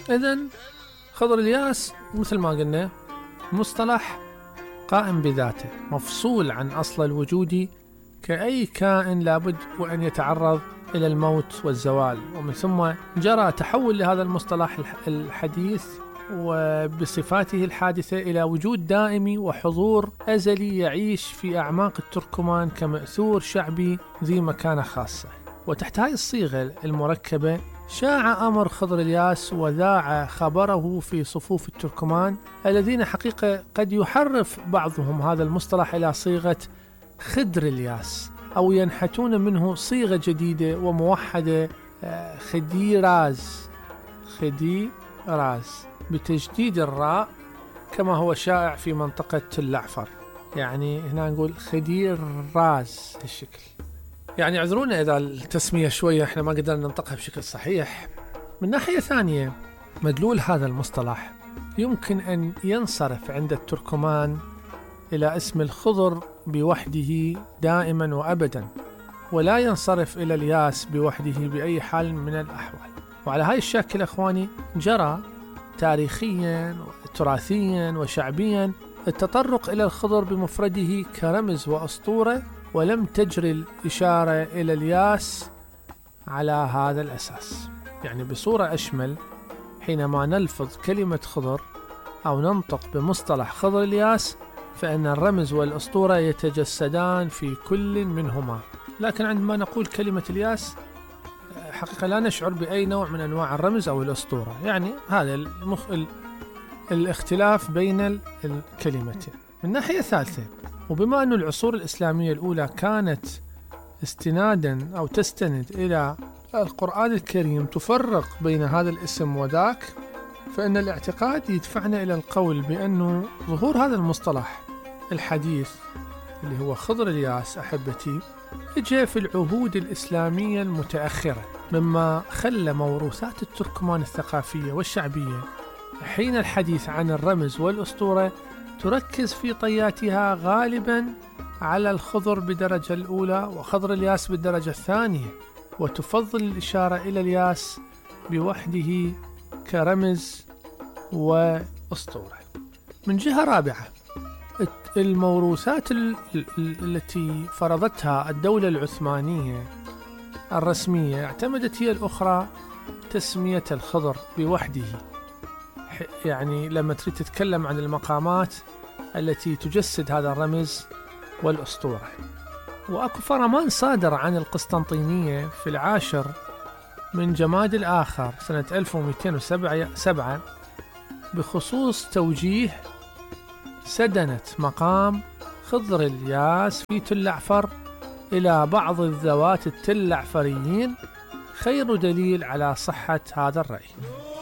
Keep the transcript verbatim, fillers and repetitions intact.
إذن خضر الياس مثل ما قلنا مصطلح قائم بذاته، مفصول عن أصل الوجود، كأي كائن لابد وأن يتعرض إلى الموت والزوال. ومن ثم جرى تحول لهذا المصطلح الحديث وبصفاته الحادثة إلى وجود دائمي وحضور أزلي يعيش في أعماق التركمان كمأثور شعبي ذي مكانة خاصة. وتحت هذه الصيغة المركبة شاع أمر خضر الياس وذاع خبره في صفوف التركمان، الذين حقيقة قد يحرف بعضهم هذا المصطلح إلى صيغة خدر الياس، أو ينحتون منه صيغة جديدة وموحدة خديراز خديراز بتجديد الراء كما هو شائع في منطقة الجعفر، يعني هنا نقول خديراز الشكل. يعني اعذرونا إذا التسمية شوية احنا ما قدرنا ننطقها بشكل صحيح. من ناحية ثانية مدلول هذا المصطلح يمكن أن ينصرف عند التركمان إلى اسم الخضر بوحده دائما وأبدا، ولا ينصرف إلى الياس بوحده بأي حال من الأحوال. وعلى هاي الشكل أخواني جرى تاريخيا وتراثيا وشعبيا التطرق إلى الخضر بمفرده كرمز وأسطورة، ولم تجري الإشارة إلى الياس على هذا الأساس. يعني بصورة أشمل، حينما نلفظ كلمة خضر أو ننطق بمصطلح خضر الياس فإن الرمز والأسطورة يتجسدان في كل منهما، لكن عندما نقول كلمة الياس حقيقة لا نشعر بأي نوع من أنواع الرمز أو الأسطورة. يعني هذا المخ... ال... الاختلاف بين الكلمتين. من ناحية ثالثة، وبما أن العصور الإسلامية الأولى كانت استنادا أو تستند إلى القرآن الكريم تفرق بين هذا الاسم وذاك، فإن الاعتقاد يدفعنا إلى القول بأنه ظهور هذا المصطلح الحديث اللي هو خضر الياس أحبتي جاء في العهود الإسلامية المتأخرة، مما خلى موروثات التركمان الثقافية والشعبية حين الحديث عن الرمز والأسطورة تركز في طياتها غالبا على الخضر بالدرجة الأولى وخضر الياس بالدرجة الثانية، وتفضل الإشارة إلى الياس بوحده كرمز وأسطورة. من جهة رابعة، الموروثات التي فرضتها الدولة العثمانية الرسمية اعتمدت هي الأخرى تسمية الخضر بوحده. يعني لما تريد تتكلم عن المقامات التي تجسد هذا الرمز والأسطورة. وأكو فرمان صادر عن القسطنطينية في العاشر من جماد الآخر سنة ألف ومئتين وسبعة بخصوص توجيه سدنة مقام خضر الياس في تل عفر إلى بعض الذوات التل عفريين، خير دليل على صحة هذا الرأي.